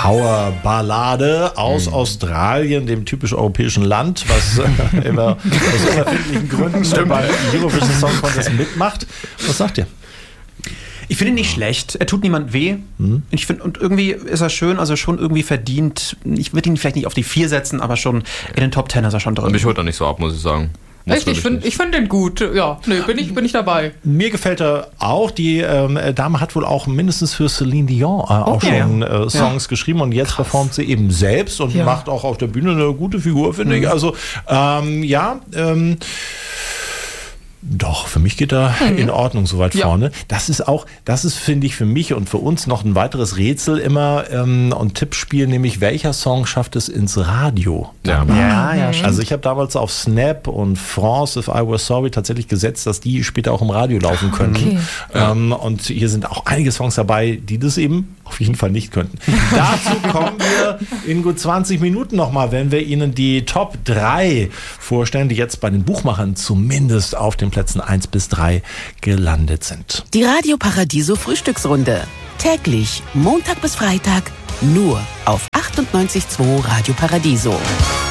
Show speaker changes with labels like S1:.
S1: Powerballade aus Australien, dem typisch europäischen Land, was immer aus unerfindlichen Gründen beim Eurovision Song Contest mitmacht. Was sagt ihr?
S2: Ich finde ihn nicht schlecht. Er tut niemand weh. Ich finde, und irgendwie ist er schön, also schon irgendwie verdient. Ich würde ihn vielleicht nicht auf die 4 setzen, aber schon in den Top 10 ist er schon drin.
S3: Und mich holt er nicht so ab, muss ich sagen.
S4: Echt? Ich find den gut. Ja, bin ich dabei.
S1: Mir gefällt er auch. Die Dame hat wohl auch mindestens für Celine Dion auch schon Songs geschrieben und jetzt performt sie eben selbst und macht auch auf der Bühne eine gute Figur, finde ich. Also doch, für mich geht er in Ordnung so weit vorne. Das ist, finde ich, für mich und für uns noch ein weiteres Rätsel immer und Tippspiel, nämlich welcher Song schafft es ins Radio?
S2: Ja,
S1: also ich habe damals auf Snap und France, If I Were Sorry, tatsächlich gesetzt, dass die später auch im Radio laufen können. Und hier sind auch einige Songs dabei, die das eben auf jeden Fall nicht könnten. Dazu kommen wir in gut 20 Minuten nochmal, wenn wir Ihnen die Top 3 vorstellen, die jetzt bei den Buchmachern zumindest auf den Plätzen 1 bis 3 gelandet sind.
S5: Die Radio Paradiso Frühstücksrunde. Täglich, Montag bis Freitag, nur auf 98.2 Radio Paradiso.